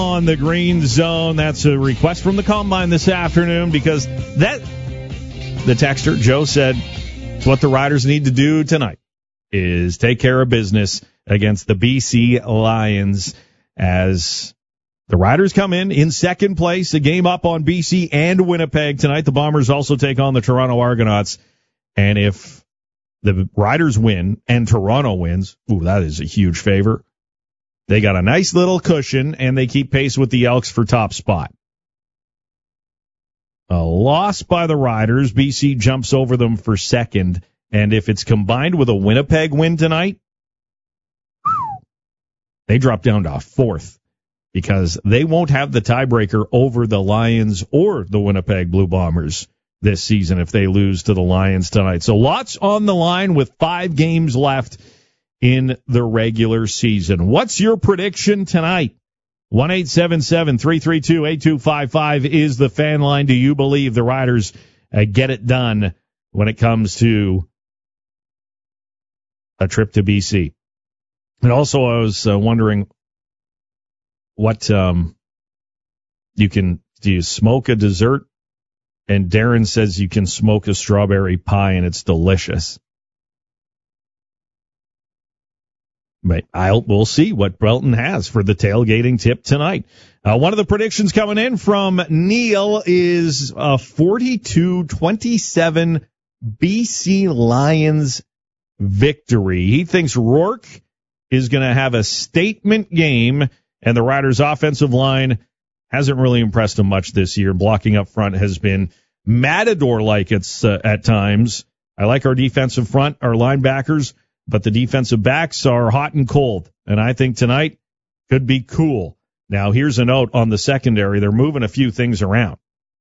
on the Green Zone. That's a request from the Combine this afternoon because the texter, Joe, said what the Riders need to do tonight is take care of business against the BC Lions as the Riders come in second place, a game up on BC and Winnipeg tonight. The Bombers also take on the Toronto Argonauts. And if the Riders win and Toronto wins, that is a huge favor. They got a nice little cushion, and they keep pace with the Elks for top spot. A loss by the Riders, BC jumps over them for second. And if it's combined with a Winnipeg win tonight, they drop down to fourth because they won't have the tiebreaker over the Lions or the Winnipeg Blue Bombers this season if they lose to the Lions tonight. So lots on the line with 5 games left in the regular season. What's your prediction tonight? 1-877-332-8255 is the fan line. Do you believe the Riders get it done when it comes to a trip to BC? And also, I was wondering what do you smoke a dessert? And Darren says you can smoke a strawberry pie and it's delicious. But we'll see what Belton has for the tailgating tip tonight. One of the predictions coming in from Neil is 42-27 BC Lions victory. He thinks Rourke is going to have a statement game, and the Riders' offensive line hasn't really impressed him much this year. Blocking up front has been Matador-like at times. I like our defensive front, our linebackers, but the defensive backs are hot and cold, and I think tonight could be cool. Now, here's a note on the secondary. They're moving a few things around.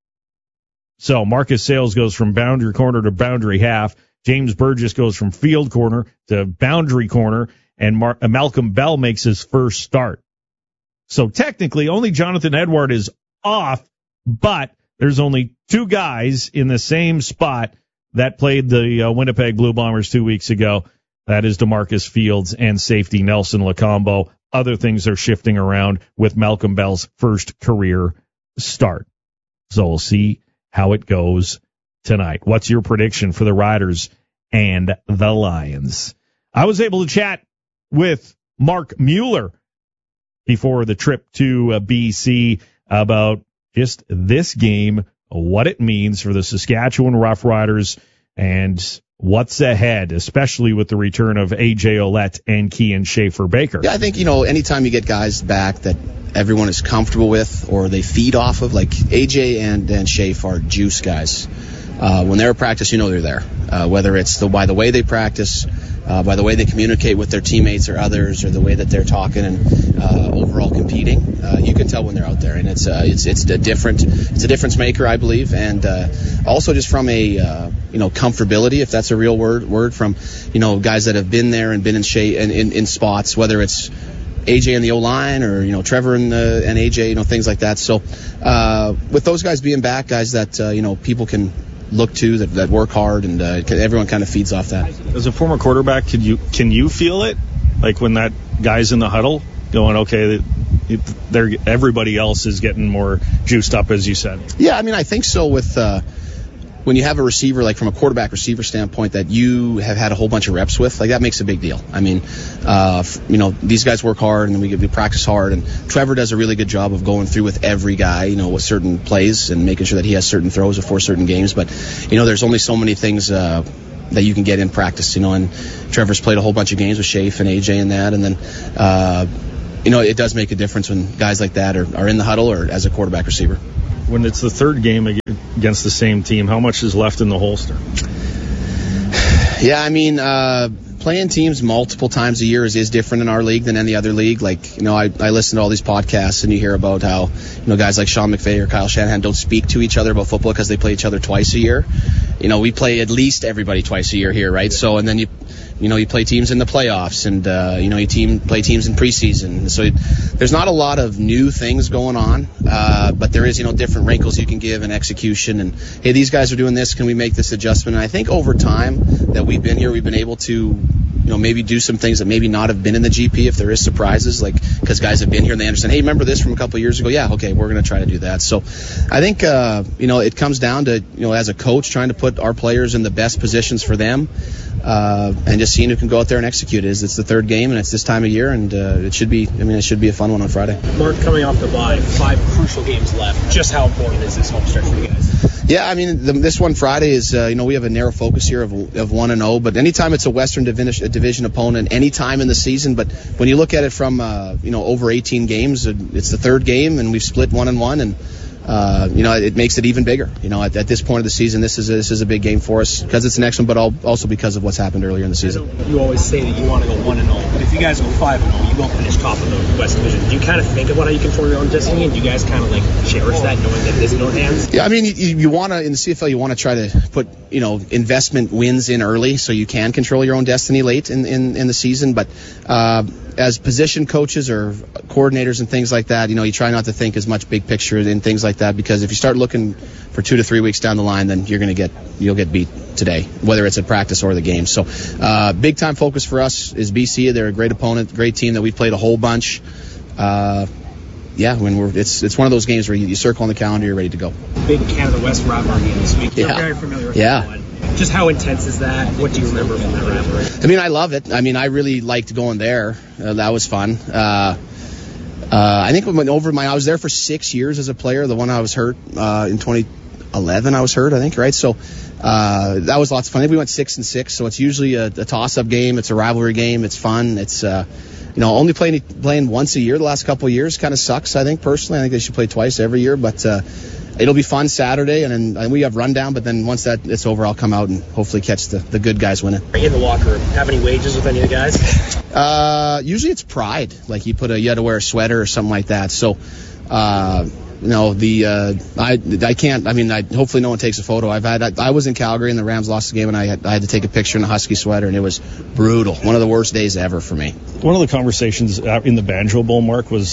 So Marcus Sayles goes from boundary corner to boundary half. James Burgess goes from field corner to boundary corner, and Malcolm Bell makes his first start. So technically, only Jonathan Edward is off, but there's only 2 guys in the same spot that played the Winnipeg Blue Bombers 2 weeks ago. That is DeMarcus Fields and safety Nelson Lacombo. Other things are shifting around with Malcolm Bell's first career start. So we'll see how it goes tonight. What's your prediction for the Riders and the Lions? I was able to chat with Mark Mueller before the trip to BC about just this game, what it means for the Saskatchewan Roughriders, and what's ahead, especially with the return of A.J. Ouellette and Kean Schaefer-Baker. Yeah, I think, anytime you get guys back that everyone is comfortable with or they feed off of, like A.J. and Schaefer are juice guys. When they're at practice, they're there. Whether it's by the way they practice, by the way they communicate with their teammates or others, or the way that they're talking and overall competing, you can tell when they're out there, and it's a difference maker, I believe, and also just from a comfortability, if that's a real word from guys that have been there and been in spots, whether it's AJ in the O-line or Trevor and AJ, things like that. So with those guys being back, guys that people can look to that work hard, and everyone kind of feeds off that. As a former quarterback, can you feel it, like when that guy's in the huddle going, okay, everybody else is getting more juiced up, as you said? Yeah, I think so. With when you have a receiver, like from a quarterback receiver standpoint, that you have had a whole bunch of reps with, like that makes a big deal. These guys work hard, and we practice hard, and Trevor does a really good job of going through with every guy, with certain plays and making sure that he has certain throws before certain games. But, there's only so many things that you can get in practice, and Trevor's played a whole bunch of games with Shafe and AJ and that, and then, it does make a difference when guys like that are in the huddle or as a quarterback receiver. When it's the third game against the same team, how much is left in the holster? Yeah, playing teams multiple times a year is different in our league than any other league. Like, I listen to all these podcasts, and you hear about how, guys like Sean McVay or Kyle Shanahan don't speak to each other about football because they play each other twice a year. We play at least everybody twice a year here, right? So, and then you play teams in the playoffs, and, you play teams in preseason. So there's not a lot of new things going on, but there is, different wrinkles you can give in execution. And, hey, these guys are doing this. Can we make this adjustment? And I think over time that we've been here, we've been able to maybe do some things that maybe not have been in the GP if there is surprises, like because guys have been here and they understand, hey, remember this from a couple of years ago? Yeah, okay, we're going to try to do that. So I think, it comes down to, as a coach, trying to put our players in the best positions for them and just seeing who can go out there and execute it. It's the third game and it's this time of year, and it should be a fun one on Friday. Mark, coming off the bye, 5 crucial games left. Just how important is this home stretch for you guys? Yeah, this one Friday is, we have a narrow focus here of 1-0, but anytime it's a Western Division opponent, any time in the season, but when you look at it from, over 18 games, it's the third game, and we've split 1-1, and it makes it even bigger. At this point of the season, this is a big game for us because it's the next one, but also because of what's happened earlier in the season. You always say that you want to go 1-0, but if you guys go 5-0, you won't finish top of the West Division. Do you kind of think about how you control your own destiny, and do you guys kind of cherish that, knowing that it is in your hands? Yeah, you want to, in the CFL, you want to try to put investment wins in early so you can control your own destiny late in the season, but as position coaches or coordinators and things like that, you try not to think as much big picture and things like that, because if you start looking for 2 to 3 weeks down the line, then you'll get beat today, whether it's a practice or the game. So big time focus for us is BC. They're a great opponent, great team that we've played a whole bunch. It's one of those games where you circle on the calendar, you're ready to go. Big Canada West rivalry game this week. You're very familiar with that one. Just how intense is that? What do you remember from that rivalry? I love it. I really liked going there. That was fun. I think I was there for 6 years as a player. The one I was hurt in 2011, I was hurt, I think, right? So that was lots of fun. I think we went 6-6, so it's usually a toss-up game. It's a rivalry game. It's fun. It's only playing once a year the last couple of years kind of sucks, I think, personally. I think they should play twice every year, but it'll be fun Saturday, and then we have rundown, but then once it's over, I'll come out and hopefully catch the good guys winning. In the locker room, have any wages with any of the guys? Usually it's pride. Like you had to wear a sweater or something like that. So, I can't. Hopefully no one takes a photo. I was in Calgary and the Rams lost the game, and I had to take a picture in a Husky sweater, and it was brutal. One of the worst days ever for me. One of the conversations in the Banjo Bowl, Mark, was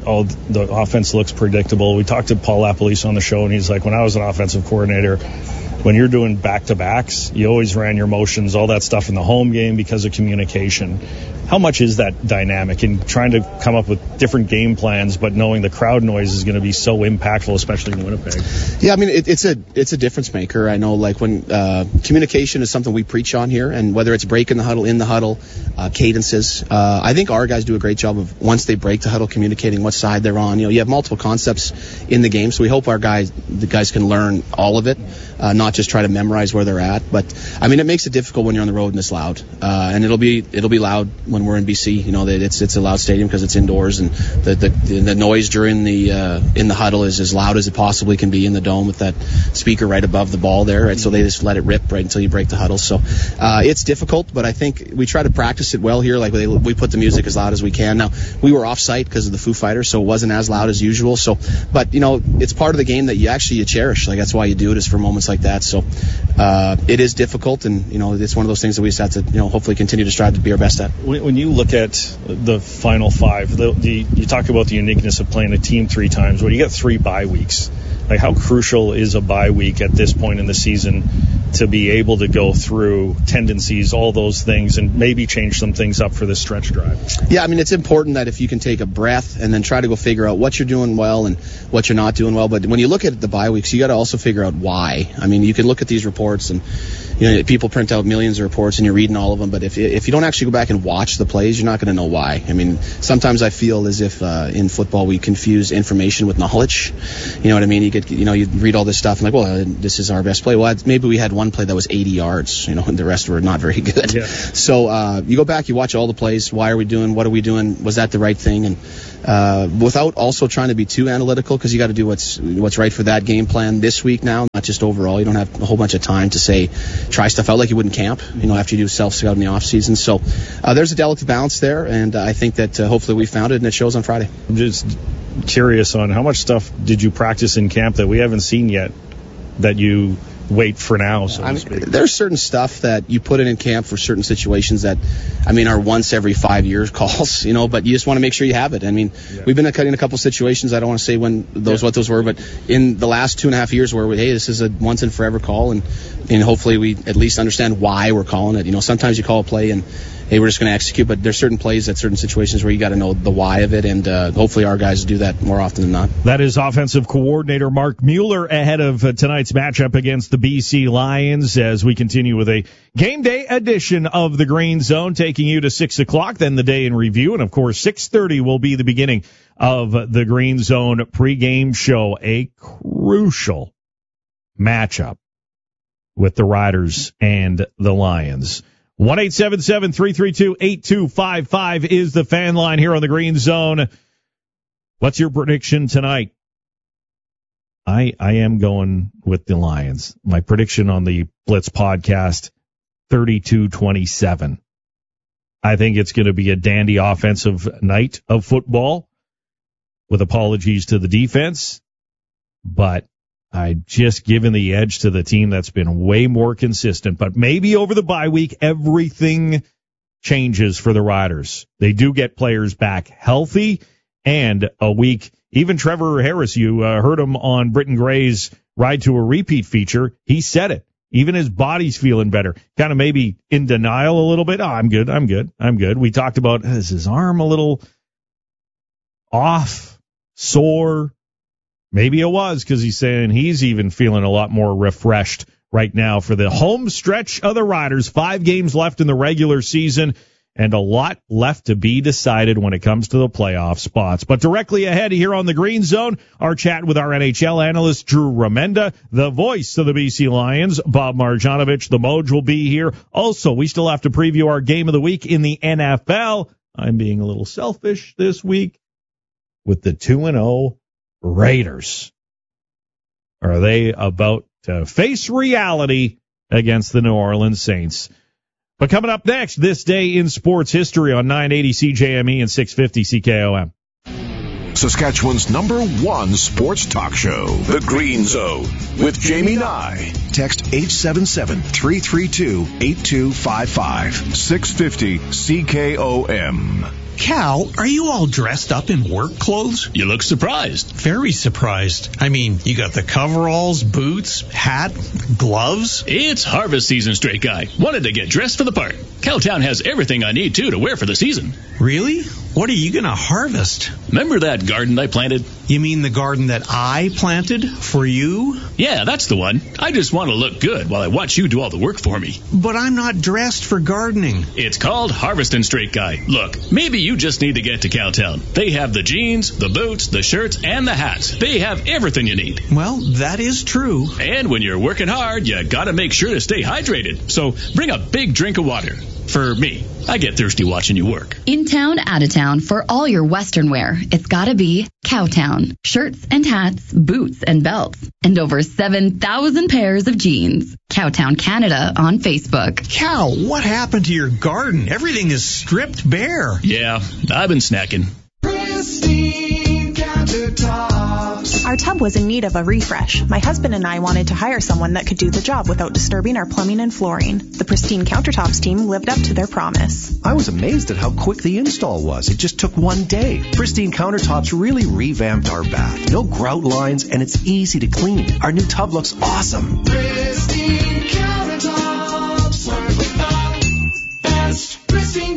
the offense looks predictable. We talked to Paul Lapalisse on the show, and he's like, when I was an offensive coordinator, when you're doing back-to-backs, you always ran your motions, all that stuff in the home game because of communication. How much is that dynamic in trying to come up with different game plans, but knowing the crowd noise is going to be so impactful, especially in Winnipeg? Yeah, it's a difference maker. I know, when communication is something we preach on here, and whether it's breaking the huddle, in the huddle, cadences, I think our guys do a great job of, once they break the huddle, communicating what side they're on. You have multiple concepts in the game, so we hope the guys can learn all of it, not just try to memorize where they're at. But it makes it difficult when you're on the road and it's loud, and it'll be loud when we're in BC. It's a loud stadium because it's indoors, and the noise during in the huddle is as loud as it possibly can be in the dome with that speaker right above the ball there, right? So they just let it rip right until you break the huddle. So it's difficult, but I think we try to practice it well here. We put the music as loud as we can. Now we were off site because of the Foo Fighters, so it wasn't as loud as usual. So, but it's part of the game that you cherish. That's why you do it, is for moments like that. So it is difficult, and it's one of those things that we just have to hopefully continue to strive to be our best at. When you look at the final 5, you talk about the uniqueness of playing a team 3 times. Well, you get 3 bye weeks. How crucial is a bye week at this point in the season to be able to go through tendencies, all those things, and maybe change some things up for this stretch drive? Yeah, it's important that if you can take a breath and then try to go figure out what you're doing well and what you're not doing well. But when you look at the bye weeks, you got to also figure out why. You can look at these reports, and people print out millions of reports and you're reading all of them, but if you don't actually go back and watch the plays, you're not going to know why. Sometimes I feel as if in football we confuse information with knowledge. You know what I mean? You read all this stuff and this is our best play. Well, maybe we had one play that was 80 yards, and the rest were not very good. Yeah. So you go back, you watch all the plays. Why are we doing? What are we doing? Was that the right thing? And without also trying to be too analytical, because you got to do what's right for that game plan this week now, not just overall. You don't have a whole bunch of time to try stuff out like you would in camp, after you do self-scout in the off season. So there's a delicate balance there, and I think that hopefully we found it, and it shows on Friday. I'm just curious on how much stuff did you practice in camp that we haven't seen yet that you wait for now, so to speak? There's certain stuff that you put in camp for certain situations that, are once every 5 years calls, but you just want to make sure you have it. We've been in a couple situations. I don't want to say what those were, but in the last 2.5 years where this is a once and forever call, and hopefully we at least understand why we're calling it. Sometimes you call a play and hey, we're just going to execute. But there's certain plays at certain situations where you got to know the why of it, and hopefully our guys do that more often than not. That is offensive coordinator Mark Mueller ahead of tonight's matchup against the BC Lions as we continue with a game day edition of the Green Zone, taking you to 6 o'clock, then the day in review, and of course 6:30 will be the beginning of the Green Zone pregame show. A crucial matchup with the Riders and the Lions. 1-877-332-8255 is the fan line here on the Green Zone. What's your prediction tonight? I am going with the Lions. My prediction on the Blitz podcast, 32-27. I think it's going to be a dandy offensive night of football, with apologies to the defense, but I've just given the edge to the team that's been way more consistent. But maybe over the bye week, everything changes for the Riders. They do get players back healthy, and a week. Even Trevor Harris, you heard him on Britton Gray's Ride to a Repeat feature. He said it. Even his body's feeling better. Kind of maybe in denial a little bit. Oh, I'm good. We talked about, is his arm a little off, sore? Maybe it was, because he's saying he's even feeling a lot more refreshed right now for the home stretch of the Riders. 5 games left in the regular season, and a lot left to be decided when it comes to the playoff spots. But directly ahead here on the Green Zone, our chat with our NHL analyst, Drew Remenda, the voice of the BC Lions, Bob Marjanovic. The Moj will be here. Also, we still have to preview our game of the week in the NFL. I'm being a little selfish this week with the 2-0 Raiders. Are they about to face reality against the New Orleans Saints? But coming up next, this day in sports history on 980 CJME and 650 CKOM. Saskatchewan's #1 sports talk show, The Green Zone, with Jamie Nye. Text 877-332-8255. 650 CKOM. Cal, are you all dressed up in work clothes? You look surprised. Very surprised. I mean, you got the coveralls, boots, hat, gloves. It's harvest season, straight guy. Wanted to get dressed for the part. Cowtown has everything I need, too, to wear for the season. Really? What are you going to harvest? Remember that garden I planted? You mean the garden that I planted for you? Yeah, that's the one. I just want to look good while I watch you do all the work for me. But I'm not dressed for gardening. It's called harvesting, straight guy. Look, maybe you just need to get to Cowtown. They have the jeans, the boots, the shirts, and the hats. They have everything you need. Well, that is true. And when you're working hard, you gotta make sure to stay hydrated. So bring a big drink of water. For me, I get thirsty watching you work. In town, out of town, for all your Western wear, it's gotta be Cowtown. Shirts and hats, boots and belts, and over 7,000 pairs of jeans. Cowtown Canada on Facebook. Cal, what happened to your garden? Everything is stripped bare. Yeah, I've been snacking. Pristine Countertops. Our tub was in need of a refresh. My husband and I wanted to hire someone that could do the job without disturbing our plumbing and flooring. The Pristine Countertops team lived up to their promise. I was amazed at how quick the install was. It just took one day. Pristine Countertops really revamped our bath. No grout lines, and it's easy to clean. Our new tub looks awesome. Pristine Countertops. Work with the best. Pristine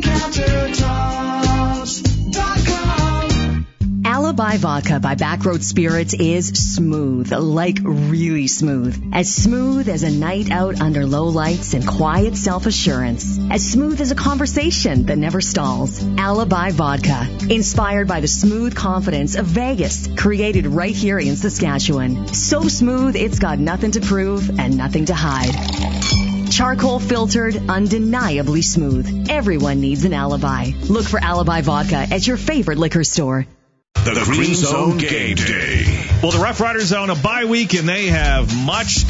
Countertops.com. Alibi Vodka by Backroad Spirits is smooth, like really smooth. As smooth as a night out under low lights and quiet self-assurance. As smooth as a conversation that never stalls. Alibi Vodka. Inspired by the smooth confidence of Vegas. Created right here in Saskatchewan. So smooth, it's got nothing to prove and nothing to hide. Charcoal filtered, undeniably smooth. Everyone needs an alibi. Look for Alibi Vodka at your favorite liquor store. The Green Zone Game Day. Well, the Rough Riders are on a bye week, and they have much